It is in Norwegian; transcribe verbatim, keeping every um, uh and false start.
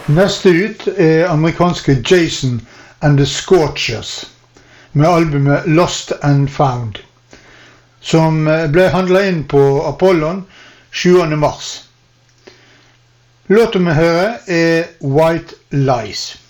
Neste ut er amerikanske Jason and the Scorchers med albumet Lost and Found, som ble handlet inn på Apollon sjuende mars. Låten vi hører er White Lies.